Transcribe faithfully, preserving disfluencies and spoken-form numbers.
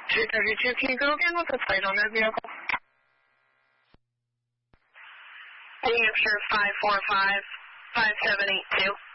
two thirty-two, can you go again with the plate on that vehicle? New Hampshire five four five, five seven eight two.